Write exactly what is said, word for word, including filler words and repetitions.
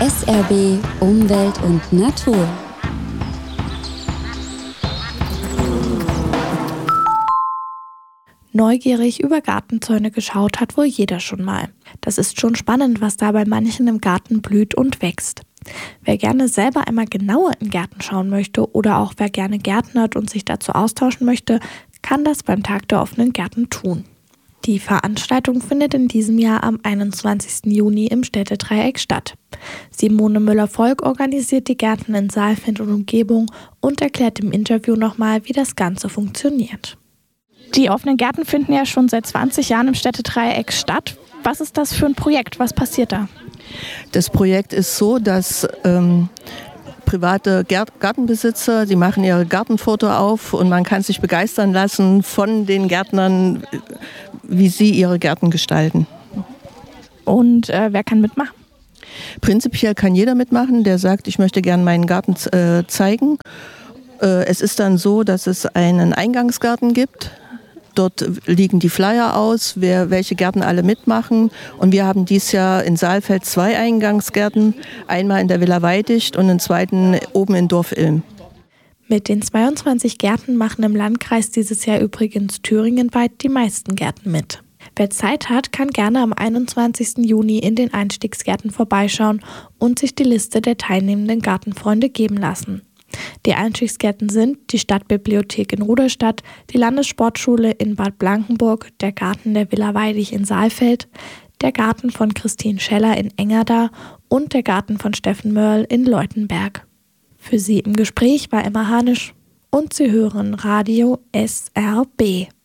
S R B Umwelt und Natur. Neugierig über Gartenzäune geschaut hat wohl jeder schon mal. Das ist schon spannend, was da bei manchen im Garten blüht und wächst. Wer gerne selber einmal genauer in Gärten schauen möchte oder auch wer gerne gärtnert und sich dazu austauschen möchte, kann das beim Tag der offenen Gärten tun. Die Veranstaltung findet in diesem Jahr am einundzwanzigsten Juni im Städtedreieck statt. Simone Müller-Volk organisiert die Gärten in Saalfeld und Umgebung und erklärt im Interview nochmal, wie das Ganze funktioniert. Die offenen Gärten finden ja schon seit zwanzig Jahren im Städtedreieck statt. Was ist das für ein Projekt? Was passiert da? Das Projekt ist so, dass ähm, private Gärt- Gartenbesitzer, die machen ihre Gartenfoto auf und man kann sich begeistern lassen von den Gärtnern, wie sie ihre Gärten gestalten. Und äh, wer kann mitmachen? Prinzipiell kann jeder mitmachen, der sagt, ich möchte gerne meinen Garten äh, zeigen. Äh, es ist dann so, dass es einen Eingangsgarten gibt. Dort liegen die Flyer aus, wer, welche Gärten alle mitmachen. Und wir haben dieses Jahr in Saalfeld zwei Eingangsgärten. Einmal in der Villa Weidicht und einen zweiten oben in Dorf Ilm. Mit den zweiundzwanzig Gärten machen im Landkreis dieses Jahr übrigens thüringenweit die meisten Gärten mit. Wer Zeit hat, kann gerne am einundzwanzigsten Juni in den Einstiegsgärten vorbeischauen und sich die Liste der teilnehmenden Gartenfreunde geben lassen. Die Einstiegsgärten sind die Stadtbibliothek in Rudolstadt, die Landessportschule in Bad Blankenburg, der Garten der Villa Weidig in Saalfeld, der Garten von Christine Scheller in Engerda und der Garten von Steffen Mörl in Leutenberg. Für Sie im Gespräch war Emma Hanisch und Sie hören Radio S R B.